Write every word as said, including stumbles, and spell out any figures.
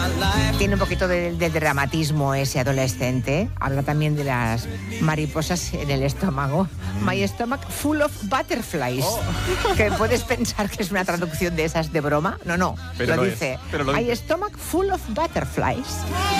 Tiene un poquito de, de dramatismo ese adolescente. Habla también de las mariposas en el estómago. My stomach full of butterflies. Oh. Que puedes pensar que es una traducción de esas de broma. No, no. Pero lo lo dice. es, pero lo My dice. stomach full of butterflies.